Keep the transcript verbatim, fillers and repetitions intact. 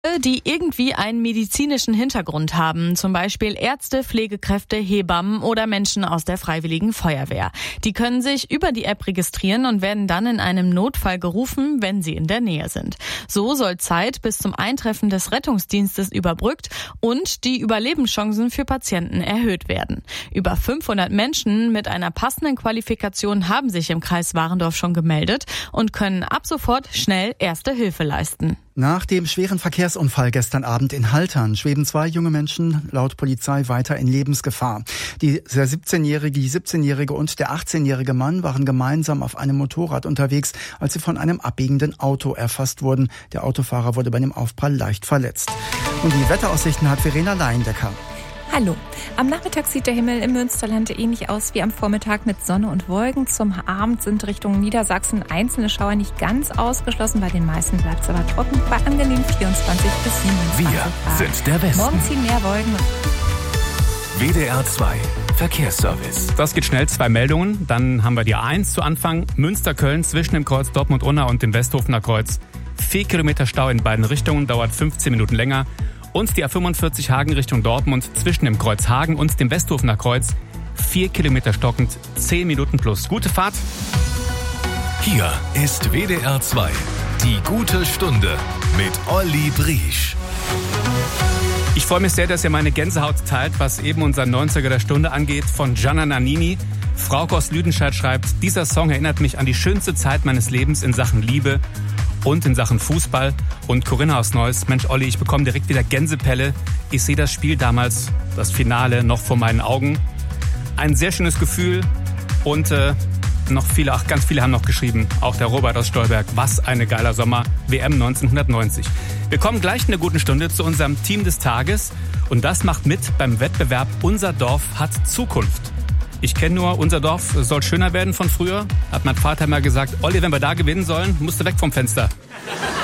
die irgendwie einen medizinischen Hintergrund haben, zum Beispiel Ärzte, Pflegekräfte, Hebammen oder Menschen aus der Freiwilligen Feuerwehr. Die können sich über die App registrieren und werden dann in einem Notfall gerufen, wenn sie in der Nähe sind. So soll Zeit bis zum Eintreffen des Rettungsdienstes überbrückt und die Überlebenschancen für Patienten erhöht werden. Über fünfhundert Menschen mit einer passenden Qualifikation haben sich im Kreis Warendorf schon gemeldet und können ab sofort schnell Erste Hilfe leisten. Nach dem schweren Verkehrsunfall gestern Abend in Haltern schweben zwei junge Menschen laut Polizei weiter in Lebensgefahr. Die, der siebzehnjährige, die siebzehnjährige und der achtzehnjährige Mann waren gemeinsam auf einem Motorrad unterwegs, als sie von einem abbiegenden Auto erfasst wurden. Der Autofahrer wurde bei dem Aufprall leicht verletzt. Und die Wetteraussichten hat Verena Leindecker. Hallo. Am Nachmittag sieht der Himmel im Münsterland ähnlich aus wie am Vormittag mit Sonne und Wolken. Zum Abend sind Richtung Niedersachsen einzelne Schauer nicht ganz ausgeschlossen. Bei den meisten bleibt es aber trocken bei angenehm vierundzwanzig bis siebenundzwanzig Grad. Wir sind der Westen. Morgen ziehen mehr Wolken. W D R zwei Verkehrsservice. Das geht schnell, zwei Meldungen. Dann haben wir die A eins zu Anfang. Münster-Köln zwischen dem Kreuz Dortmund-Unna und dem Westhofener Kreuz. Vier Kilometer Stau in beiden Richtungen, dauert fünfzehn Minuten länger. Und die A fünfundvierzig Hagen Richtung Dortmund zwischen dem Kreuz Hagen und dem Westhofener Kreuz. Vier Kilometer stockend, zehn Minuten plus. Gute Fahrt. Hier ist W D R zwei. Die gute Stunde mit Olli Briesch. Ich freue mich sehr, dass ihr meine Gänsehaut teilt, was eben unser neunziger der Stunde angeht, von Gianna Nannini. Frauke aus Lüdenscheid schreibt, dieser Song erinnert mich an die schönste Zeit meines Lebens in Sachen Liebe und in Sachen Fußball. Und Corinna aus Neuss, Mensch Olli, ich bekomme direkt wieder Gänsepelle. Ich sehe das Spiel damals, das Finale, noch vor meinen Augen. Ein sehr schönes Gefühl und äh, noch viele, ach, ganz viele haben noch geschrieben, auch der Robert aus Stolberg, was ein geiler Sommer, W M neunzehnhundertneunzig. Wir kommen gleich in einer guten Stunde zu unserem Team des Tages und das macht mit beim Wettbewerb Unser Dorf hat Zukunft. Ich kenne nur, unser Dorf soll schöner werden von früher. Hat mein Vater mal gesagt, Olli, wenn wir da gewinnen sollen, musst du weg vom Fenster.